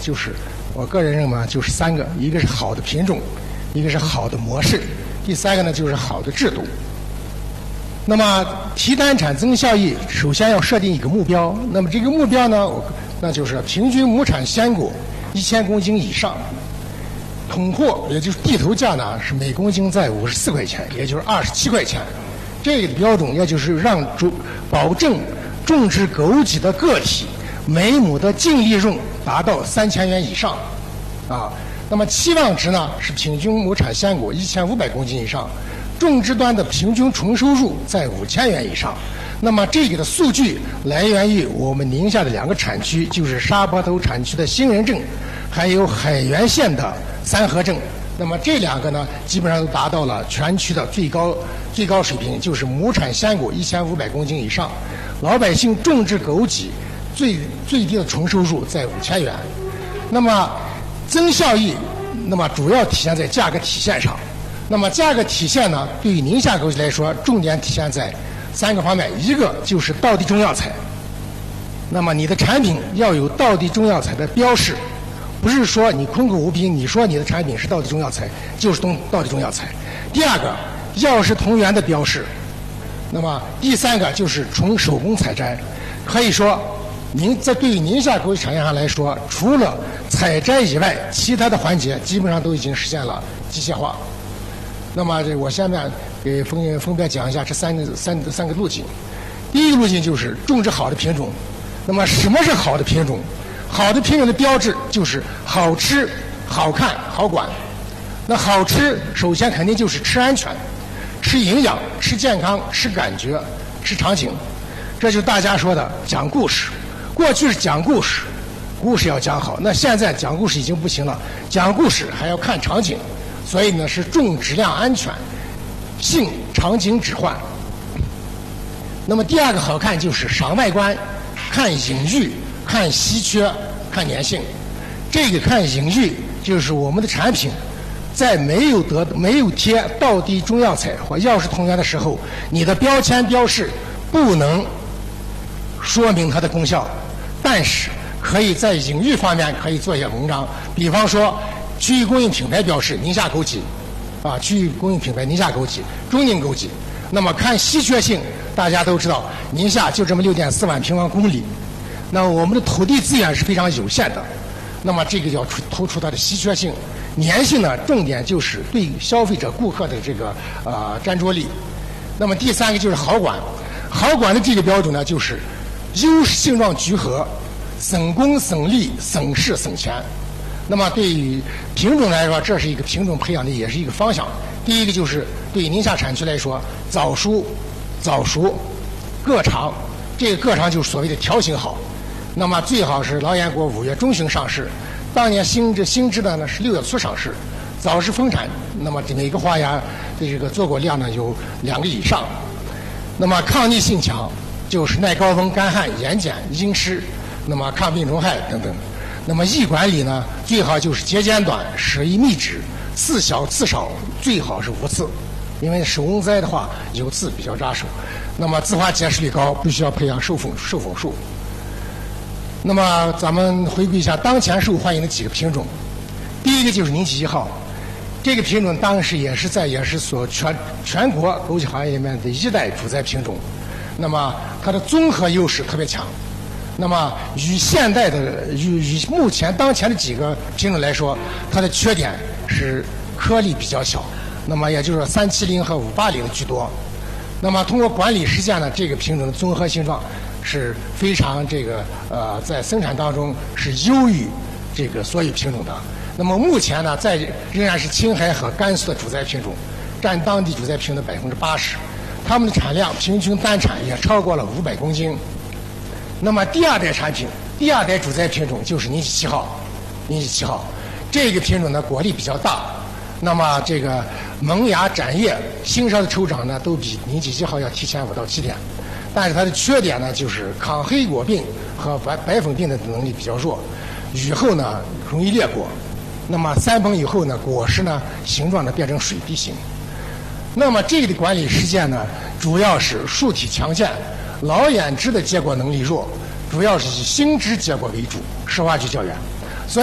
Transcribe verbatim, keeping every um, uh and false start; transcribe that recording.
就是我个人认为就是三个，一个是好的品种，一个是好的模式，第三个呢就是好的制度。那么提单产增效益，首先要设定一个目标。那么这个目标呢，那就是平均亩产鲜果一千公斤以上，统货也就是地头价呢是每公斤在五十四块钱，也就是二十七块钱。这个标准也就是让主保证种植枸杞的个体每亩的净利润达到三千元以上，啊，那么期望值呢是平均亩产鲜果一千五百公斤以上。种植端的平均纯收入在五千元以上。那么这个的数据来源于我们宁夏的两个产区，就是沙坡头产区的兴仁镇，还有海原县的三河镇。那么这两个呢，基本上都达到了全区的最高最高水平，就是亩产鲜果一千五百公斤以上，老百姓种植枸杞最最低的纯收入在五千元。那么增效益，那么主要体现在价格体现上。那么价格体现呢，对于宁夏枸杞来说，重点体现在三个方面，一个就是道地中药材。那么你的产品要有道地中药材的标识，不是说你空口无凭，你说你的产品是道地中药材，就是东道地中药材。第二个，药食同源的标识。那么第三个就是纯手工采摘。可以说，您在对于宁夏枸杞产业上来说，除了采摘以外，其他的环节基本上都已经实现了机械化。那么这我下面给分分别讲一下这三个三三个路径。第一个路径就是种植好的品种。那么什么是好的品种？好的品种的标志就是好吃、好看、好管。那好吃，首先肯定就是吃安全、吃营养、吃健康、吃感觉、吃场景。这就是大家说的讲故事。过去是讲故事，故事要讲好。那现在讲故事已经不行了，讲故事还要看场景。所以呢，是重质量安全，性场景置换。那么第二个好看就是赏外观，看隐喻，看稀缺，看粘性。这个看隐喻就是我们的产品在没有得没有贴道地中药材或药食同源的时候，你的标签标示不能说明它的功效，但是可以在隐喻方面可以做一些文章，比方说区域供应品牌标示宁夏枸杞，啊，区域供应品牌宁夏枸杞、中宁枸杞。那么看稀缺性，大家都知道，宁夏就这么六点四万平方公里，那我们的土地资源是非常有限的，那么这个要突出它的稀缺性。粘性呢，重点就是对消费者顾客的这个呃粘着力。那么第三个就是好管，好管的这个标准呢，就是优势性状聚合，省工省力省事省钱。那么对于品种来说，这是一个品种培养的也是一个方向。第一个就是对于宁夏产区来说，早熟、早熟、个长，这个个长就是所谓的条形好。那么最好是老烟果五月中旬上市，当年新制新制的呢是六月初上市，早市丰产。那么每个花芽的这个坐果量呢有两个以上。那么抗逆性强，就是耐高温、干旱、盐碱、阴湿，那么抗病虫害等等。那么易管理呢，最好就是节间短、舍易密止、刺小刺少，最好是无刺，因为手工栽的话有刺比较扎手。那么自花结实率高，必须要培养授粉授粉树。那么咱们回顾一下当前受欢迎的几个品种。第一个就是宁吉一号，这个品种当时也是在也是所全全国枸杞行业里面的一代主宰品种。那么它的综合优势特别强。那么与现代的与与目前当前的几个品种来说，它的缺点是颗粒比较小，那么也就是说三七零和五八零的居多。那么通过管理实践呢，这个品种的综合性状是非常这个呃在生产当中是优于这个所有品种的。那么目前呢，在仍然是青海和甘肃的主宰品种，占当地主宰品种的百分之八十，它们的产量平均单产也超过了五百公斤。那么第二代产品，第二代主宰品种就是宁吉七号，宁吉七号这个品种呢果粒比较大，那么这个萌芽、展叶、新梢的抽长呢都比宁吉七号要提前五到七天，但是它的缺点呢就是抗黑果病和白白粉病的能力比较弱，雨后呢容易裂果，那么三盆以后呢果实呢形状呢变成水滴形。那么这个的管理实践呢，主要是树体强健，老眼枝的结果能力弱，主要是以新枝结果为主，实花距较远。